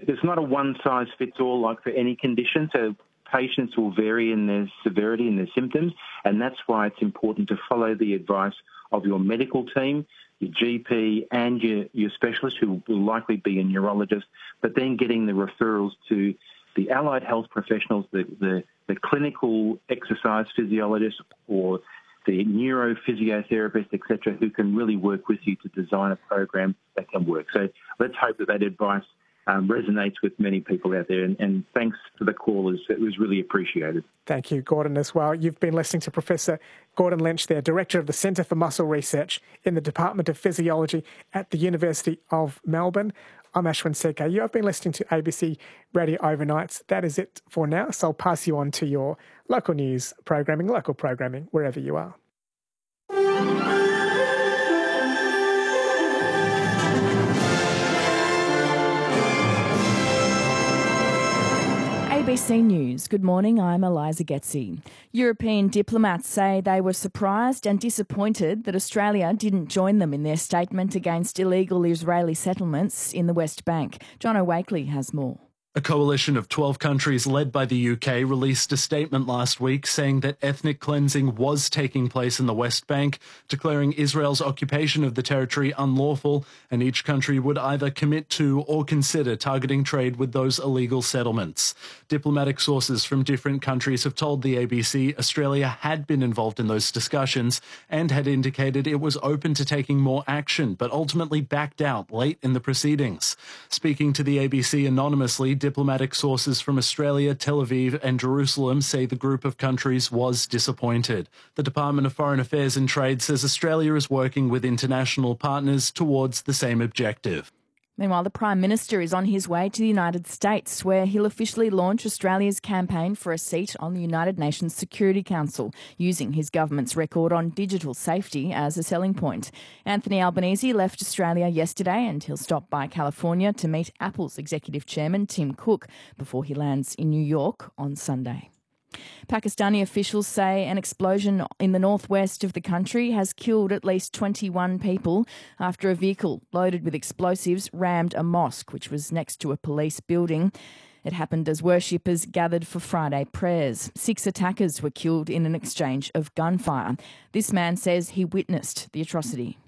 It's not a one-size-fits-all like for any condition, so patients will vary in their severity and their symptoms, and that's why it's important to follow the advice of your medical team, your GP and your specialist, who will likely be a neurologist, but then getting the referrals to the allied health professionals, the clinical exercise physiologists or the neurophysiotherapist, etc., who can really work with you to design a program that can work. So let's hope that advice resonates with many people out there. And thanks for the callers. It was really appreciated. Thank you, Gordon, as well. You've been listening to Professor Gordon Lynch there, Director of the Centre for Muscle Research in the Department of Physiology at the University of Melbourne. I'm Ashwin Sekhar. You have been listening to ABC Radio Overnights. That is it for now, so I'll pass you on to your local news programming, local programming, wherever you are. ABC News. Good morning, I'm Eliza Getzi. European diplomats say they were surprised and disappointed that Australia didn't join them in their statement against illegal Israeli settlements in the West Bank. John O'Wakely has more. A coalition of 12 countries led by the UK released a statement last week saying that ethnic cleansing was taking place in the West Bank, declaring Israel's occupation of the territory unlawful, and each country would either commit to or consider targeting trade with those illegal settlements. Diplomatic sources from different countries have told the ABC Australia had been involved in those discussions and had indicated it was open to taking more action, but ultimately backed out late in the proceedings. Speaking to the ABC anonymously, diplomatic sources from Australia, Tel Aviv and Jerusalem say the group of countries was disappointed. The Department of Foreign Affairs and Trade says Australia is working with international partners towards the same objective. Meanwhile, the Prime Minister is on his way to the United States, where he'll officially launch Australia's campaign for a seat on the United Nations Security Council, using his government's record on digital safety as a selling point. Anthony Albanese left Australia yesterday and he'll stop by California to meet Apple's Executive Chairman Tim Cook before he lands in New York on Sunday. Pakistani officials say an explosion in the northwest of the country has killed at least 21 people after a vehicle loaded with explosives rammed a mosque, which was next to a police building. It happened as worshippers gathered for Friday prayers. 6 attackers were killed in an exchange of gunfire. This man says he witnessed the atrocity.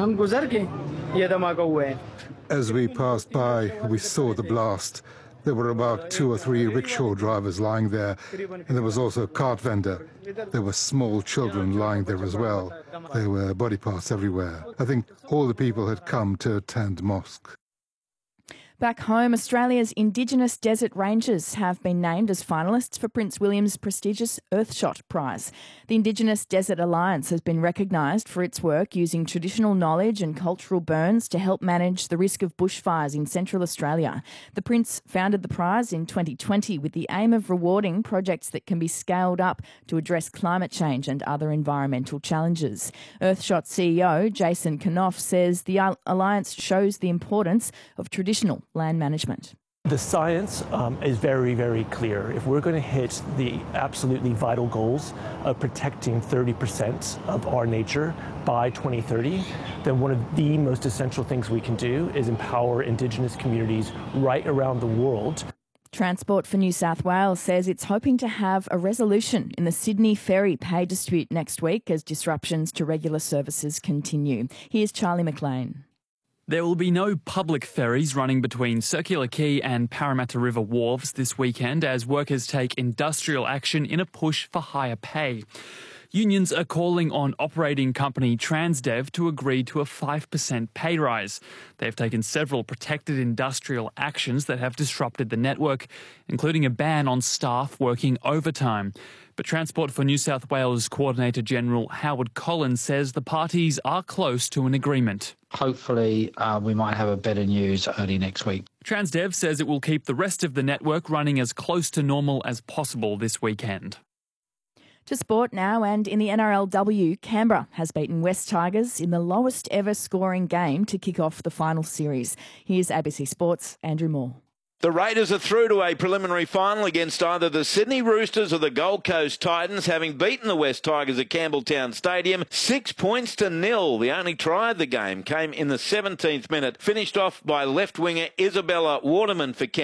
As we passed by, we saw the blast. There were about 2 or 3 rickshaw drivers lying there, and there was also a cart vendor. There were small children lying there as well. There were body parts everywhere. I think all the people had come to attend mosque. Back home, Australia's Indigenous Desert Rangers have been named as finalists for Prince William's prestigious Earthshot Prize. The Indigenous Desert Alliance has been recognised for its work using traditional knowledge and cultural burns to help manage the risk of bushfires in Central Australia. The Prince founded the prize in 2020 with the aim of rewarding projects that can be scaled up to address climate change and other environmental challenges. Earthshot CEO Jason Knopf says the alliance shows the importance of traditional land management. The science is very, very clear. If we're going to hit the absolutely vital goals of protecting 30% of our nature by 2030, then one of the most essential things we can do is empower Indigenous communities right around the world. Transport for New South Wales says it's hoping to have a resolution in the Sydney ferry pay dispute next week as disruptions to regular services continue. Here's Charlie McLean. There will be no public ferries running between Circular Quay and Parramatta River wharves this weekend as workers take industrial action in a push for higher pay. Unions are calling on operating company Transdev to agree to a 5% pay rise. They've taken several protected industrial actions that have disrupted the network, including a ban on staff working overtime. But Transport for New South Wales Coordinator General Howard Collins says the parties are close to an agreement. Hopefully, we might have a better news early next week. Transdev says it will keep the rest of the network running as close to normal as possible this weekend. To sport now, and in the NRLW, Canberra has beaten West Tigers in the lowest ever scoring game to kick off the final series. Here's ABC Sports' Andrew Moore. The Raiders are through to a preliminary final against either the Sydney Roosters or the Gold Coast Titans, having beaten the West Tigers at Campbelltown Stadium 6-0. The only try of the game came in the 17th minute, finished off by left winger Isabella Waterman for Canberra.